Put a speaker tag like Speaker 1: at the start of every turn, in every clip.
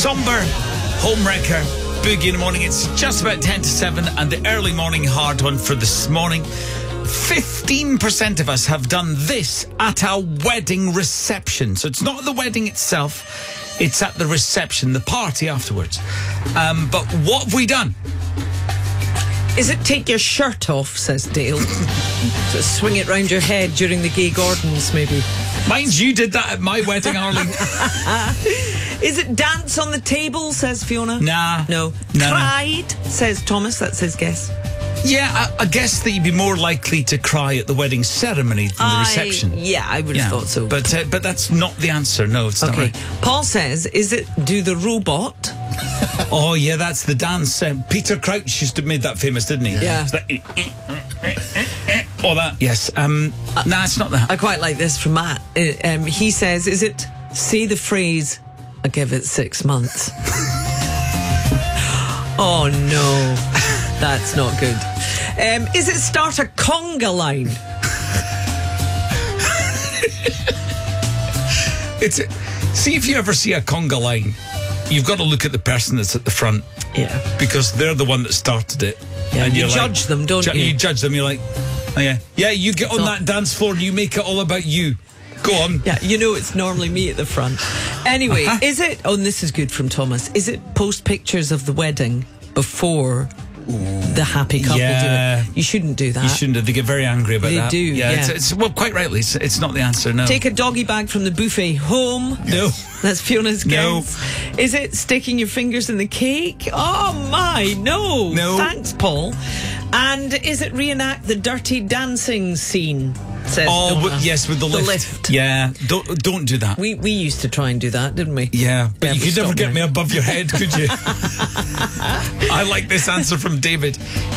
Speaker 1: Somber, Homewrecker, Boogie in the Morning. It's just about 10 to 7 and the early morning hard one for this morning. 15% of us have done this at a wedding reception. So it's not at the wedding itself, it's at the reception, the party afterwards. But what have we done?
Speaker 2: Is it take your shirt off, says Dale? So swing it round your head during the Gay Gordons, maybe.
Speaker 1: Mind you did that at my wedding, Arlene.
Speaker 2: Is it dance on the table, says Fiona?
Speaker 1: Nah.
Speaker 2: No. Cried, says Thomas. That's his guess.
Speaker 1: Yeah, I guess that you'd be more likely to cry at the wedding ceremony than the reception.
Speaker 2: Yeah, I would have thought so.
Speaker 1: But that's not the answer. No, it's not right.
Speaker 2: Paul says, is it do the robot?
Speaker 1: Oh, yeah, that's the dance. Peter Crouch used to have made that famous, didn't he?
Speaker 2: Yeah.
Speaker 1: It's like, oh, that. Yes. Nah, it's not that.
Speaker 2: I quite like this from Matt. He says, is it say the phrase, I give it 6 months? Oh, no. That's not good. Is it start a conga line?
Speaker 1: See if you ever see a conga line, you've got to look at the person that's at the front.
Speaker 2: Yeah.
Speaker 1: Because they're the one that started it.
Speaker 2: Yeah, and you judge them, don't you?
Speaker 1: You judge them, you're like, oh yeah. Yeah, you get on that dance floor and you make it all about you. Go on.
Speaker 2: Yeah, you know it's normally me at the front. Anyway, is it, and this is good from Thomas, is it post pictures of the wedding before the happy couple do it? You shouldn't do that.
Speaker 1: You shouldn't. They get very angry about that.
Speaker 2: They do, yeah.
Speaker 1: It's well, quite rightly, it's not the answer, no.
Speaker 2: Take a doggy bag from the buffet home.
Speaker 1: No.
Speaker 2: That's Fiona's guess.
Speaker 1: No.
Speaker 2: Is it sticking your fingers in the cake? Oh my, no.
Speaker 1: No.
Speaker 2: Thanks, Paul. And is it reenact the dirty dancing scene? Says
Speaker 1: yes, with the lift. Yeah, don't do that.
Speaker 2: We used to try and do that, didn't we?
Speaker 1: Yeah, but you could never get me above your head, could you? I like this answer from David.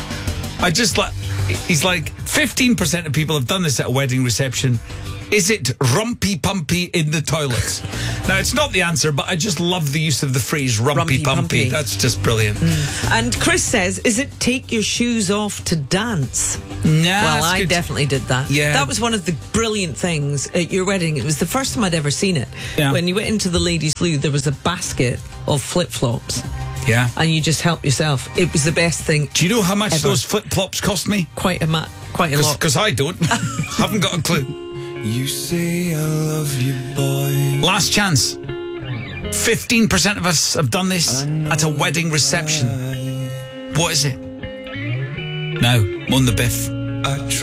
Speaker 1: He's like, 15% of people have done this at a wedding reception. Is it rumpy pumpy in the toilets? Now, it's not the answer, but I just love the use of the phrase rumpy pumpy. That's just brilliant.
Speaker 2: And Chris says, is it take your shoes off to dance?
Speaker 1: Nah,
Speaker 2: well, I definitely did that.
Speaker 1: Yeah.
Speaker 2: That was one of the brilliant things at your wedding. It was the first time I'd ever seen it.
Speaker 1: Yeah.
Speaker 2: When you went into the ladies' loo, there was a basket of flip-flops.
Speaker 1: Yeah.
Speaker 2: And you just help yourself. It was the best thing.
Speaker 1: Do you know how much
Speaker 2: ever.
Speaker 1: those flip-flops cost me?
Speaker 2: Quite a lot.
Speaker 1: Because I don't. Haven't got a clue.
Speaker 3: You say I love you, boy.
Speaker 1: Last chance. 15% of us have done this at a wedding reception. What is it? Now, on the biff.